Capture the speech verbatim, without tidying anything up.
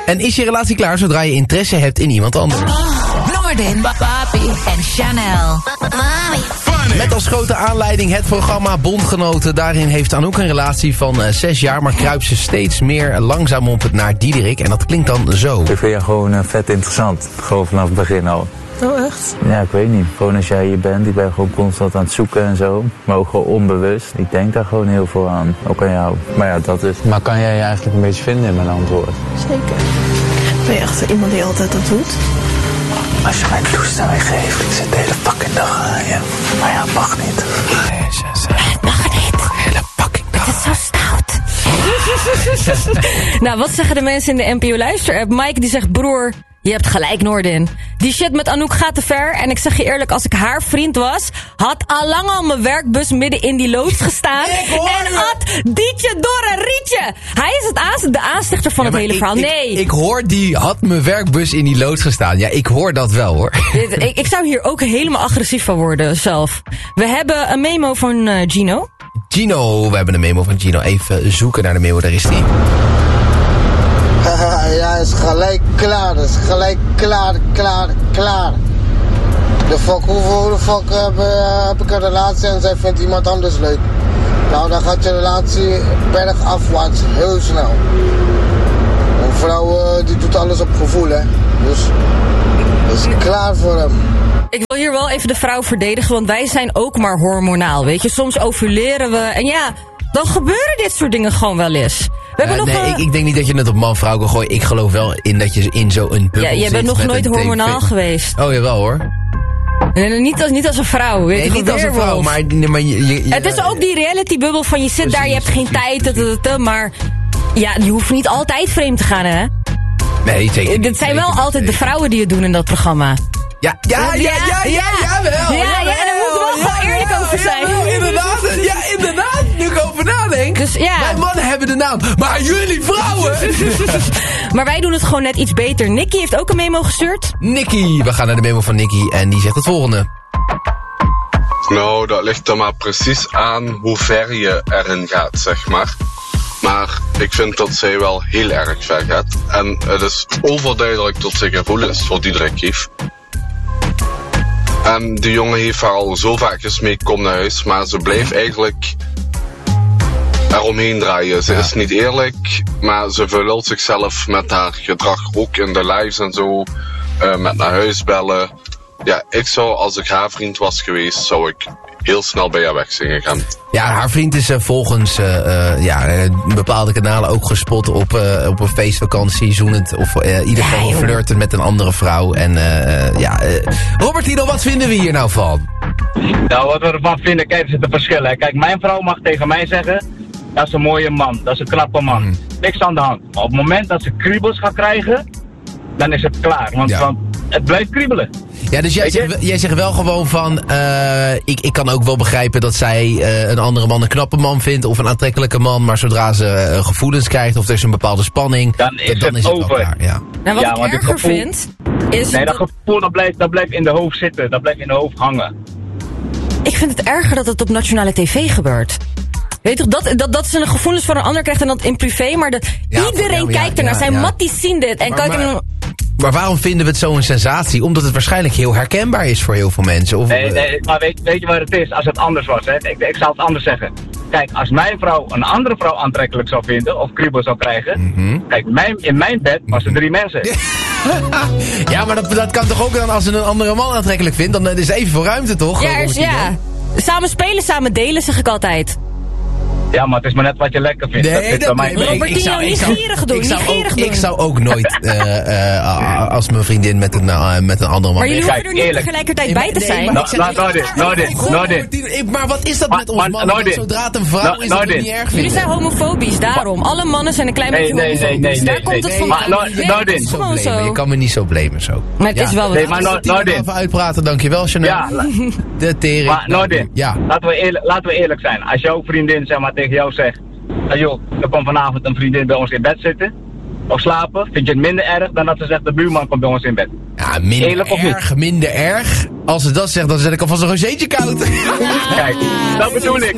En is je relatie klaar zodra je interesse hebt in iemand anders? Noordin, Papi en Chanel. Met als grote aanleiding het programma Bondgenoten. Daarin heeft Anouk een relatie van uh, zes jaar, maar kruipt ze steeds meer langzaam op het naar Diederik. En dat klinkt dan zo. Ik vind je gewoon uh, vet interessant. Gewoon vanaf het begin al. Oh, echt? Ja, ik weet niet. Gewoon als jij hier bent, ik ben gewoon constant aan het zoeken en zo. Maar ook gewoon onbewust. Ik denk daar gewoon heel veel aan. Ook aan jou. Maar ja, dat is... Maar kan jij je eigenlijk een beetje vinden in mijn antwoord? Zeker. Ben je echt iemand die altijd dat doet? Als je mij toestemming geeft, ik zit de hele fucking dag aan je. Maar ja, het mag niet. Het mag niet. Hele fucking dag. Het is zo stout. Nou, wat zeggen de mensen in de N P O Luister-app? Mike die zegt, broer, je hebt gelijk, Noordin. Die shit met Anouk gaat te ver. En ik zeg je eerlijk, als ik haar vriend was, had allang al mijn werkbus midden in die loods gestaan. En had Dietje door een rietje. Hij is het aans- de aanstichter van Ja, het hele ik, verhaal. ik, Nee. Ik, ik hoor, die had mijn werkbus in die loods gestaan. Ja, ik hoor dat wel, hoor. Dit- ik, ik zou hier ook helemaal agressief van worden, zelf. We hebben een memo van uh, Gino. Gino, we hebben een memo van Gino. Even zoeken naar de memo, daar is die. Ja, is gelijk klaar, is gelijk klaar, klaar, klaar. De fuck, hoeveel de fuck heb, uh, heb ik een relatie en zij vindt iemand anders leuk? Nou, dan gaat je relatie bergafwaarts heel snel. Een vrouw uh, die doet alles op gevoel, hè. Dus, is klaar voor hem. Ik wil hier wel even de vrouw verdedigen, want wij zijn ook maar hormonaal, weet je. Soms ovuleren we en ja, dan gebeuren dit soort dingen gewoon wel eens. We Uh, hebben nog nee, een... ik, ik denk niet dat je het op man-vrouw kan gooien. Ik geloof wel in dat je in zo'n bubbel Ja, jij zit bent nog met nooit een hormonaal T V. geweest. Oh, jawel, hoor. Nee, nee, niet, als, niet als een vrouw, weet Nee, je. niet als een vrouw, maar... Nee, maar je, je, je, Het is ook die reality-bubbel van je zit Precies, daar, je hebt geen precies, tijd, precies. te, te, te, maar ja, je hoeft niet altijd vreemd te gaan, hè. Nee, zeker niet. Dit zijn zeker wel niet, altijd de zeker. vrouwen die het doen in dat programma. Ja, ja, ja, ja, ja, ja, jawel. Ja, ja, jawel, daar moeten we wel gewoon eerlijk over zijn. Jawel, inderdaad, ja, inderdaad. Nu ik over nadenk. Dus ja. Wij mannen hebben de naam, maar jullie vrouwen. Maar wij doen het gewoon net iets beter. Nicky heeft ook een memo gestuurd. Nicky, we gaan naar de memo van Nicky en die zegt het volgende. Nou, dat ligt er maar precies aan hoe ver je erin gaat, zeg maar. Maar ik vind dat zij wel heel erg ver gaat. En het is overduidelijk dat ze gevoelens voor Diederik heeft. En die jongen heeft haar al zo vaak gesmeekt, kom naar huis. Maar ze blijft eigenlijk eromheen draaien. Ze Ja. is niet eerlijk, maar ze verlult zichzelf met haar gedrag ook in de lives en zo. Uh, met naar huis bellen. Ja, ik zou, als ik haar vriend was geweest, zou ik heel snel bij haar wegzingen gaan. Ja, haar vriend is uh, volgens uh, uh, ja, uh, bepaalde kanalen ook gespot op, uh, op een feestvakantie, zoenend of uh, in ieder geval Ja, flirten met een andere vrouw. En uh, uh, ja, uh, Robertino, wat vinden we hier nou van? Nou, wat we ervan vinden, kijk, er zitten verschillen. hè. Kijk, mijn vrouw mag tegen mij zeggen, dat is een mooie man, dat is een knappe man. Mm. Niks aan de hand. Maar op het moment dat ze kriebels gaat krijgen, dan is het klaar. Want, Ja. want het blijft kriebelen. Ja, dus jij Weet je? zegt, jij zegt wel gewoon van, uh, ik, ik kan ook wel begrijpen dat zij uh, een andere man een knappe man vindt of een aantrekkelijke man, maar zodra ze uh, gevoelens krijgt of er is een bepaalde spanning, Dan is ja, dan het is het wel over. klaar. Ja. Nou, wat Ja, ik want het erger gevoel- vind, is... Nee, dat dat- gevoel dat blijft, dat blijft in de hoofd zitten, dat blijft in de hoofd hangen. Ik vind het erger dat het op nationale tv gebeurt. Weet je toch, dat, dat, dat ze een gevoelens voor een ander krijgt en dat in privé, maar dat Ja, iedereen ja, ja, kijkt ernaar. ja, Zijn ja. matties zien dit. En Maar- kijken maar- dan- Maar waarom vinden we het zo'n sensatie? Omdat het waarschijnlijk heel herkenbaar is voor heel veel mensen. Of, Nee, uh, nee, maar weet, weet je wat het is? Als het anders was, hè? Ik, ik zou het anders zeggen. Kijk, als mijn vrouw een andere vrouw aantrekkelijk zou vinden, of kriebel zou krijgen. Mhm. Kijk, mijn, in mijn bed was er drie mensen. Ja, maar dat, dat kan toch ook dan als ze een andere man aantrekkelijk vindt? Dan is er even veel ruimte, toch? Ja, er is- Robertino? ja. Samen spelen, samen delen, zeg ik altijd. Ja, maar het is maar net wat je lekker vindt. dat Nee, zit bij dat, mij nee, niet. nee, Robertino, ik zou, ik niet zou, gierig doen, ik zou niet ook, gierig ik doen. zou ook nooit, uh, uh, als mijn vriendin met een, uh, met een andere man... Maar jullie Kijk, hoeven er niet eerlijk. tegelijkertijd Nee, bij te nee, zijn. maar Nou, ik zeg- nou, ik- Noordin, ik- Noordin, ik hoor Noordin. Robertino, ik- Maar wat is dat Maar- met ons maar, mannen? Noordin. Zodra het een vrouw Nou, is, dat we het Noordin. niet erg Jullie vinden. zijn homofobisch, daarom. Alle mannen zijn een klein Nee, beetje nee, nee, homofobisch. nee, Daar nee, komt nee. het Maar vandaan. Noor- Nee, Noordin. dat is Zo gewoon blamen. zo. Je kan me niet zo blamen zo. Maar het is wel wat. Nee, maar Noor- Noordin. Even uitpraten, dankjewel Chanel. Ja, la- De tering. maar Noordin, Ja. laten, we eerlijk, laten we eerlijk zijn. Als jouw vriendin zeg maar, tegen jou zegt, ah, joh, er komt vanavond een vriendin bij ons in bed zitten, of slapen, vind je het minder erg dan dat ze zegt, de buurman komt bij ons in bed? Ja, minder Eerlijk of niet? erg, minder erg. Als ze dat zegt, dan zet ik alvast een rozeetje koud. Kijk, dat bedoel ik.